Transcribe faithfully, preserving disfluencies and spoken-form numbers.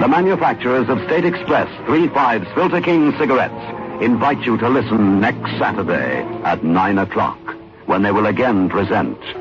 The manufacturers of State Express three fives Filter King cigarettes invite you to listen next Saturday at nine o'clock, when they will again present